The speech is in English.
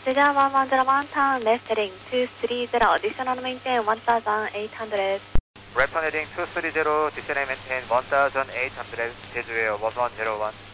Cesar 110 town, left heading 230, additional maintain 1800. Right heading 230, descending maintain 1800, 제주에요, 1101.